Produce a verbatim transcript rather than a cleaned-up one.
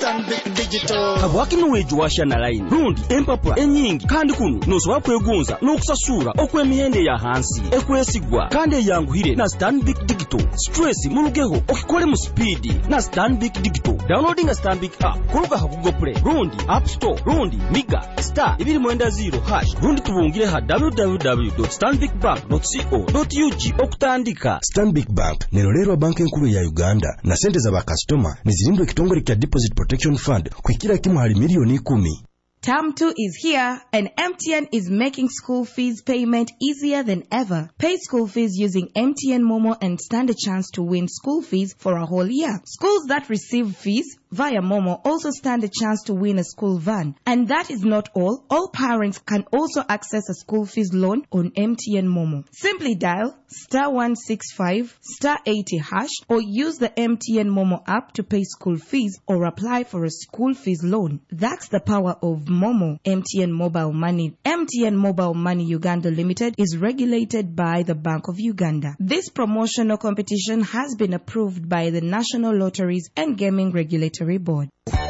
Stanbic Digital. Kabwaki nuweju washa na line. Rundi empapula enyingi kandi kuno nosobola kwegonza n'okusasura okw'emihende ya hansi ekwesigwa kandi yanguhire na Stanbic Digital. Stress mulugeho okikole mu speed na Stanbic Digital. Downloading a Stanbic app kuruga ha Google Play, Rundi App Store, Rundi Miga star ibiri mwenda zero hash. Rundi tubungire ha w w w dot stanbic bank dot co dot u g okutandika. Stanbic Bank nerolero banki nkuru ya Uganda na sente za bakastoma nizirindwe kitongole kya Deposit Protection Fund kwikira kimu hali milioni kumi. Term two is here, and M T N is making school fees payment easier than ever. Pay school fees using M T N Momo and stand a chance to win school fees for a whole year. Schools that receive fees via Momo also stand a chance to win a school van. And that is not all. All parents can also access a school fees loan on M T N Momo. Simply dial star one six five star eighty hash or use the M T N Momo app to pay school fees or apply for a school fees loan. That's the power of Momo. M T N Mobile Money. M T N Mobile Money Uganda Limited is regulated by the Bank of Uganda. This promotional competition has been approved by the National Lotteries and Gaming Regulatory Board.